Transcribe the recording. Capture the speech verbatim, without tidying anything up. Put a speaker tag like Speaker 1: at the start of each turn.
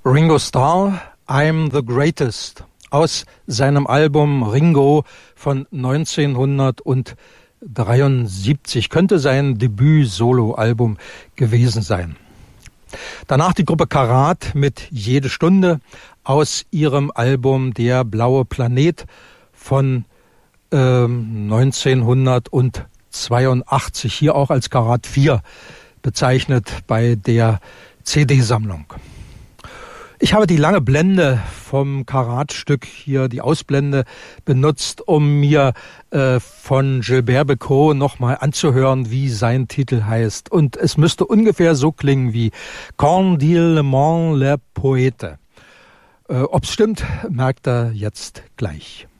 Speaker 1: Ringo Starr, I'm the Greatest, aus seinem Album Ringo von neunzehnhundertdreiundsiebzig, könnte sein Debüt-Solo-Album gewesen sein. Danach die Gruppe Karat mit Jede Stunde aus ihrem Album Der blaue Planet von ähm, neunzehnhundertzweiundachtzig, hier auch als Karat vier bezeichnet bei der C D-Sammlung. Ich habe die lange Blende vom Karat-Stück hier, die Ausblende, benutzt, um mir äh, von Gilbert Bécaud nochmal anzuhören, wie sein Titel heißt. Und es müsste ungefähr so klingen wie Quand dit le monde le poète. Äh, ob's stimmt, merkt er jetzt gleich.